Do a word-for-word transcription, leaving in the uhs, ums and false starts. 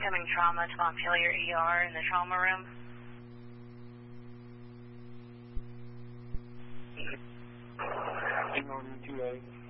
incoming trauma to Montpelier E R in the trauma room. Good morning, two A.